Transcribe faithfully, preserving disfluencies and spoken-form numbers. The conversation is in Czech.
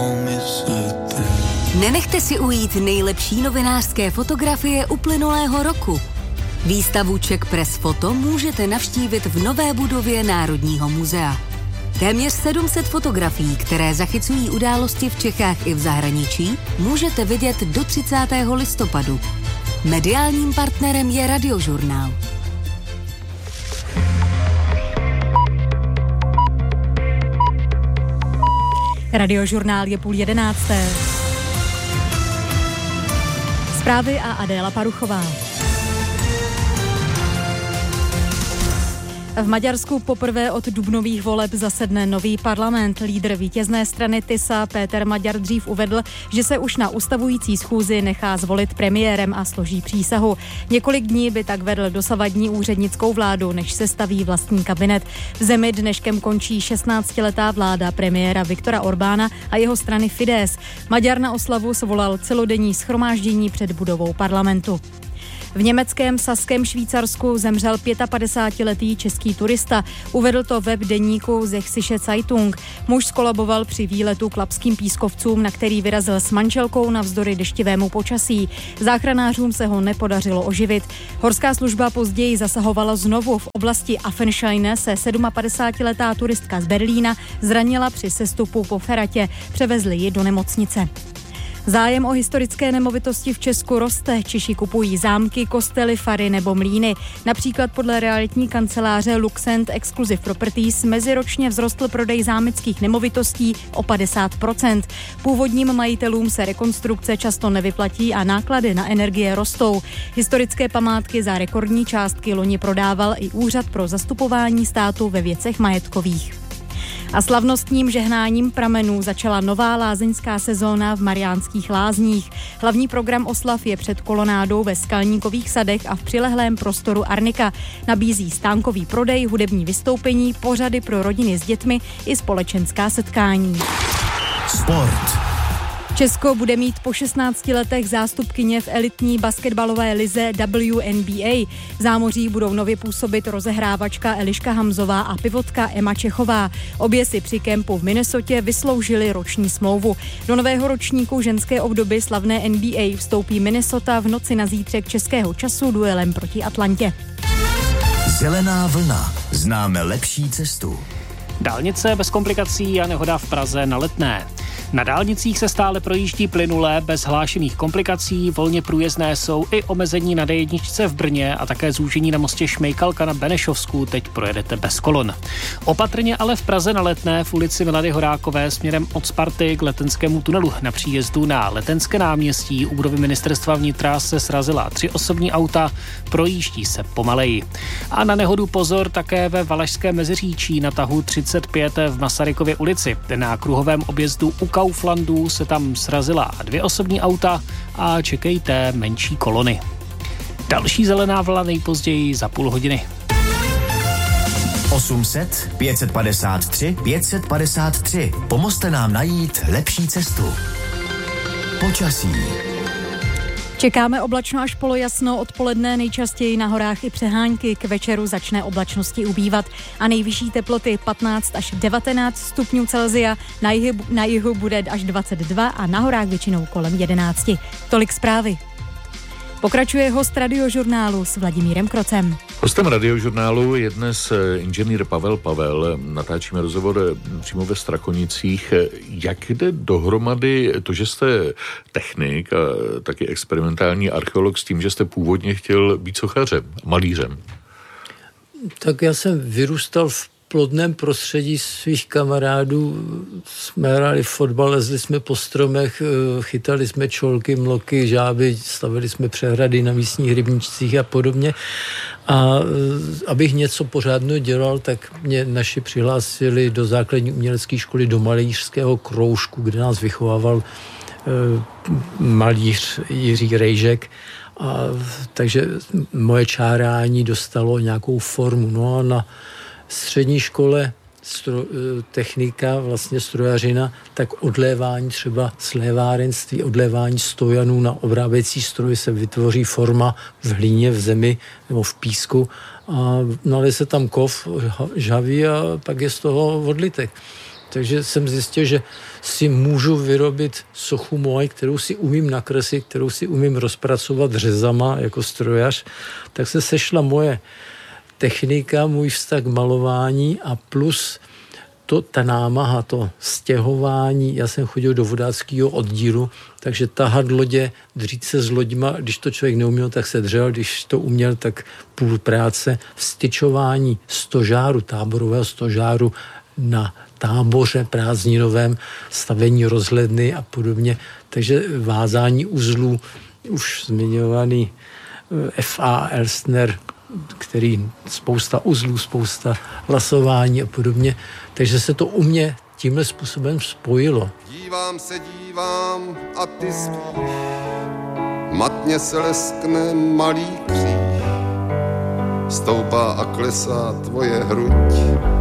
Nenechte si ujít nejlepší novinářské fotografie uplynulého roku. Výstavu Czech Press Photo můžete navštívit v nové budově Národního muzea. Téměř sedm set fotografií, které zachycují události v Čechách i v zahraničí, můžete vidět do třicátého listopadu. Mediálním partnerem je Radiožurnál. Radiožurnál je půl jedenácté. Zprávy a Adéla Paruchová. V Maďarsku poprvé od dubnových voleb zasedne nový parlament. Lídr vítězné strany Tisa Péter Maďar dřív uvedl, že se už na ustavující schůzi nechá zvolit premiérem a složí přísahu. Několik dní by tak vedl dosavadní úřednickou vládu, než se staví vlastní kabinet. V zemi dneškem končí šestnáctiletá vláda premiéra Viktora Orbána a jeho strany Fidesz. Maďar na oslavu svolal celodenní shromáždění před budovou parlamentu. V německém Saském Švýcarsku zemřel pětapadesátiletý český turista. Uvedl to web deníku Sächsische Zeitung. Muž skolaboval při výletu k Lapským pískovcům, na který vyrazil s manželkou navzdory deštivému počasí. Záchranářům se ho nepodařilo oživit. Horská služba později zasahovala znovu. V oblasti Affenscheine se sedmapadesátiletá turistka z Berlína zranila při sestupu po feratě. Převezli ji do nemocnice. Zájem o historické nemovitosti v Česku roste. Češi kupují zámky, kostely, fary nebo mlýny. Například podle realitní kanceláře Luxent Exclusive Properties meziročně vzrostl prodej zámeckých nemovitostí o padesát procent. Původním majitelům se rekonstrukce často nevyplatí a náklady na energie rostou. Historické památky za rekordní částky loni prodával i Úřad pro zastupování státu ve věcech majetkových. A slavnostním žehnáním pramenů začala nová lázeňská sezóna v Mariánských Lázních. Hlavní program oslav je před kolonádou ve Skalníkových sadech a v přilehlém prostoru Arnika. Nabízí stánkový prodej, hudební vystoupení, pořady pro rodiny s dětmi i společenská setkání. Sport. Česko bude mít po šestnácti letech zástupkyně v elitní basketbalové lize W N B A. V zámoří budou nově působit rozehrávačka Eliška Hamzová a pivotka Emma Čechová. Obě si při kempu v Minnesotě vysloužili roční smlouvu. Do nového ročníku ženské obdoby slavné N B A vstoupí Minnesota v noci na zítřek českého času duelem proti Atlantě. Zelená vlna. Známe lepší cestu. Dálnice bez komplikací a nehoda v Praze na Letné. Na dálnicích se stále projíždí plynule, bez hlášených komplikací, volně průjezdné jsou i omezení na D jedna v Brně a také zúžení na mostě Šmejkalka na Benešovsku, teď projedete bez kolon. Opatrně ale v Praze na Letné v ulici Milady Horákové směrem od Sparty k Letenskému tunelu. Na příjezdu na Letenské náměstí u budovy ministerstva vnitra se srazila tři osobní auta, projíždí se pomaleji. A na nehodu pozor také ve Valašském Meziříčí na tahu třicet pět v Masarykově ulici. Na kruhovém objezdu u Kauflandu se tam srazila dvě osobní auta a čekejte menší kolony. Další zelená vlna nejpozději za půl hodiny. osm set, pět set padesát tři, pět set padesát tři. Pomozte nám najít lepší cestu. Počasí. Čekáme oblačno až polojasno, odpoledne nejčastěji na horách i přehánky, k večeru začne oblačnosti ubývat a nejvyšší teploty patnáct až devatenáct stupňů Celsia, na jihu, na jihu bude až dvacet dva a na horách většinou kolem jedenáct. Tolik zprávy. Pokračuje host Radiožurnálu s Vladimírem Krocem. Hostem Radiožurnálu je dnes inženýr Pavel Pavel. Natáčíme rozhovor přímo ve Strakonicích. Jak jde dohromady to, že jste technik a taky experimentální archeolog s tím, že jste původně chtěl být sochařem, malířem? Tak já jsem vyrůstal v plodném prostředí svých kamarádů. Jsme hráli fotbal, lezli jsme po stromech, chytali jsme čolky, mloky, žáby, stavili jsme přehrady na místních rybníčcích a podobně. A abych něco pořádného dělal, tak mě naši přihlásili do základní umělecké školy do malířského kroužku, kde nás vychovával malíř Jiří Rejžek. A, takže moje čárání dostalo nějakou formu. No a na střední škole stro, technika, vlastně strojařina, tak odlévání třeba slévárenství, odlévání stojanů na obráběcí stroje se vytvoří forma v hlíně, v zemi nebo v písku a nalije se tam kov, žhavý a pak je z toho odlitek. Takže jsem zjistil, že si můžu vyrobit sochu moje, kterou si umím nakreslit, kterou si umím rozpracovat řezama jako strojař. Tak se sešla moje technika, můj vztah k malování a plus to, ta námaha, to stěhování. Já jsem chodil do vodáckého oddílu, takže tahat lodě, dřít se s loďma, když to člověk neuměl, tak se dřel, když to uměl, tak půl práce, vstyčování stožáru, táborového stožáru na táboře prázdninovém, stavení rozhledny a podobně. Takže vázání uzlů, už zmiňovaný F A Elstner, který spousta uzlů, spousta lasování a podobně. Takže se to u mě tímhle způsobem spojilo. Dívám se, dívám a ty spíš, matně se leskne malý kříž, stoupá a klesá tvoje hruď.